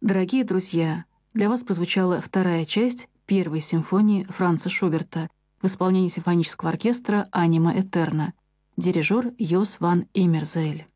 Дорогие друзья, для вас прозвучала вторая часть первой симфонии Франца Шуберта в исполнении симфонического оркестра «Анима Этерна», дирижер Йос ван Иммерзейль.